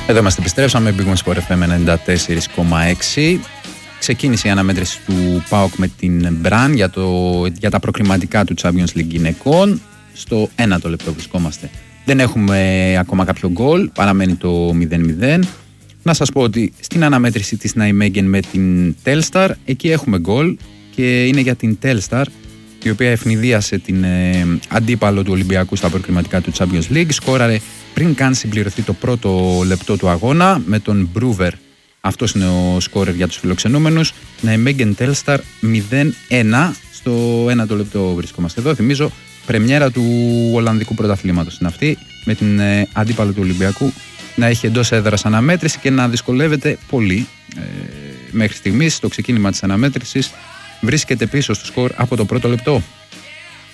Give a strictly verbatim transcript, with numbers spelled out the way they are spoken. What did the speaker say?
Εδώ είμαστε, επιστρέψαμε, Big Win Sport εφ εμ ενενήντα τέσσερα κόμμα έξι. Ξεκίνησε η αναμέτρηση του ΠΑΟΚ με την Μπραν για, το, για τα προκριματικά του Champions League γυναικών. Στο ένατο λεπτό βρισκόμαστε. Δεν έχουμε ακόμα κάποιο γκολ, παραμένει το μηδέν μηδέν. Να σας πω ότι στην αναμέτρηση της Ναϊμέγεν με την Telstar, εκεί έχουμε γκολ και είναι για την Telstar, η οποία ευνηδίασε την ε, αντίπαλο του Ολυμπιακού στα προκριματικά του Champions League. Σκόραρε πριν καν συμπληρωθεί το πρώτο λεπτό του αγώνα με τον Μπρούβερ. Αυτός είναι ο σκόρερ για τους φιλοξενούμενους. Ναϊμέγεν Telstar μηδέν ένα. Στο ένατο λεπτό βρισκόμαστε εδώ. Θυμίζω, πρεμιέρα του Ολλανδικού πρωταθλήματος είναι αυτή, με την ε, αντίπαλο του Ολυμπιακού να έχει εντός έδρας αναμέτρηση και να δυσκολεύεται πολύ. Ε, μέχρι στιγμής, το ξεκίνημα της αναμέτρησης βρίσκεται πίσω στο σκορ από το πρώτο λεπτό.